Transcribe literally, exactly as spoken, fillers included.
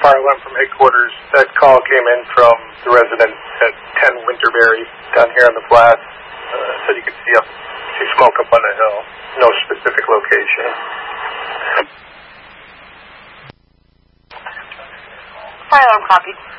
fire alarm from headquarters. That call came in from the resident at ten Winterberry down here on the flat. Uh, said you could see up, see smoke up on the hill. No specific location. Fire alarm copy.